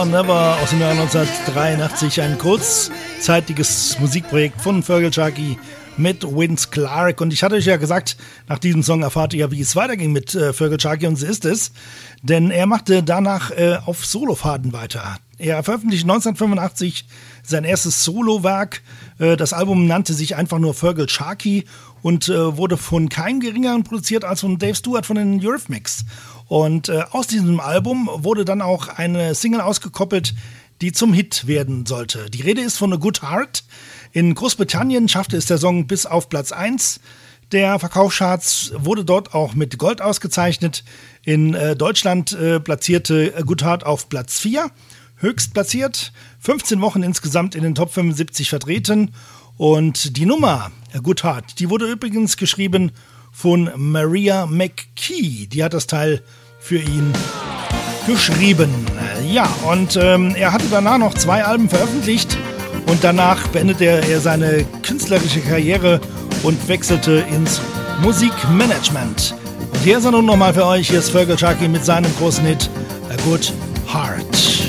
Never aus dem Jahr 1983, ein kurzzeitiges Musikprojekt von Feargal Sharkey mit Vince Clarke. Und ich hatte euch ja gesagt, nach diesem Song erfahrt ihr ja, wie es weiterging mit Feargal Sharkey, und so ist es. Denn er machte danach auf Solofahrten weiter. Er veröffentlichte 1985 sein erstes Solowerk. Das Album nannte sich einfach nur Feargal Sharkey und wurde von keinem geringeren produziert als von Dave Stewart von den Eurythmics. Und aus diesem Album wurde dann auch eine Single ausgekoppelt, die zum Hit werden sollte. Die Rede ist von A Good Heart. In Großbritannien schaffte es der Song bis auf Platz 1 der Verkaufscharts, wurde dort auch mit Gold ausgezeichnet. In Deutschland platzierte A Good Heart auf Platz 4, höchst platziert, 15 Wochen insgesamt in den Top 75 vertreten. Und die Nummer A Good Heart, die wurde übrigens geschrieben von Maria McKee. Die hat das Teil für ihn geschrieben. Ja, und er hatte danach noch 2 Alben veröffentlicht und danach beendete er seine künstlerische Karriere und wechselte ins Musikmanagement. Und hier ist er nun nochmal für euch. Hier ist Feargal Sharkey mit seinem großen Hit A Good Heart.